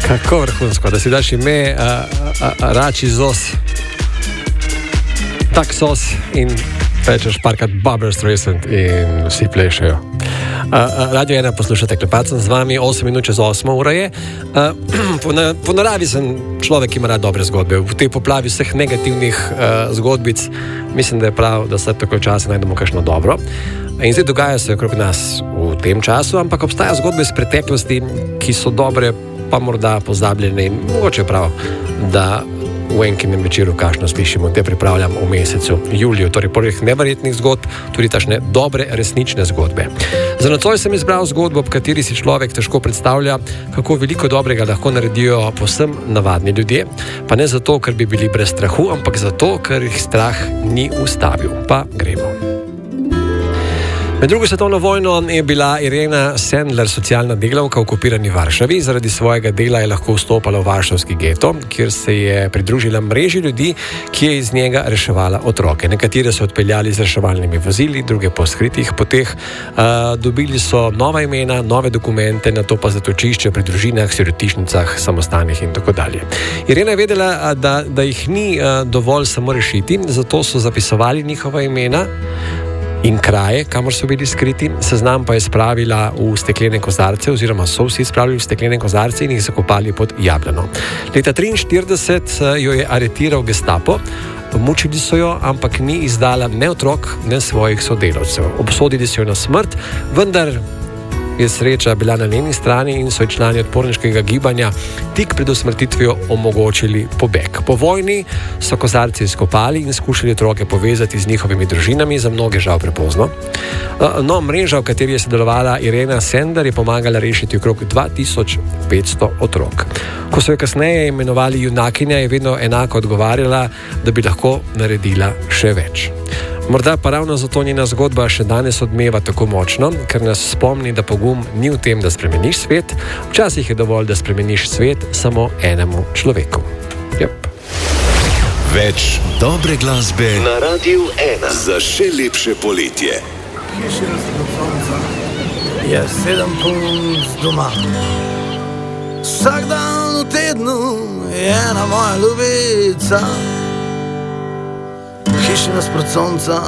Kako vrhunsko, da si daš ime Rači Zos, tak sos in rečeš parkrat Barbra Streisand in vsi plešajo. Radio 1 poslušate, Klepac z vami, 8 minut čez 8 ura je. Po naravi sem človek, ki ima rad dobre zgodbe. V tej poplavi vseh negativnih zgodbic mislim, da je prav, da se tako časa najdemo kakšno dobro. In zdaj dogaja se okrog nas v tem času, ampak obstaja zgodbe iz preteklosti, ki so dobre, pa morda pozabljene in mogoče prav, da v enkinem večeru kakšno slišimo. Te pripravljam v mesecu juliju, torej poleg neverjetnih zgodb, tudi tašne dobre, resnične zgodbe. Za nocoj sem izbral zgodbo, ob kateri si človek težko predstavlja, kako veliko dobrega lahko naredijo povsem navadni ljudje, pa ne zato, ker bi bili brez strahu, ampak zato, ker jih strah ni ustavil. Pa gremo. Med drugo svetovno vojno je bila Irena Sendler socialna delavka v okupirani Varšavi. Zaradi svojega dela je lahko vstopala v varšavski geto, kjer se je pridružila mreži ljudi, ki je iz njega reševala otroke. Nekatere so odpeljali z reševalnimi vozili, druge po skritih poteh. Dobili so nova imena, nove dokumente, nato pa zatočišče pri družinah, sirotišnicah, samostanih in tako dalje. Irena je vedela, da jih ni dovolj samo rešiti, zato so zapisovali njihova imena in kraje, kamor so bili skriti. Seznam pa je spravila v steklene kozarce, oziroma so vsi spravili v steklene kozarce in jih zakopali pod jablano. Leta 1943 jo je aretiral Gestapo, mučili so jo, ampak ni izdala ne otrok, ne svojih sodelavcev. Obsodili so jo na smrt, vendar je sreča bila na njeni strani in so člani odporniškega gibanja tik pred usmrtitvijo omogočili pobeg. Po vojni so kozarce izkopali in skušali otroke povezati z njihovimi družinami, za mnoge žal prepozno. No, mreža, v kateri je sodelovala Irena Sendler, je pomagala rešiti okrog 2500 otrok. Ko so jo kasneje imenovali junakinja, je vedno enako odgovarjala, da bi lahko naredila še več. Morda pa ravno zato njena zgodba še danes odmeva tako močno, ker nas spomni, da pogum ni v tem, da spremeniš svet, včasih je dovolj, da spremeniš svet samo enemu človeku. Yep. Več dobre glasbe na Radiu 1 za še lepše poletje. Je 7 punc doma. Vsak dan v tednu je ena moja ljubica. Hiši nasprot sonca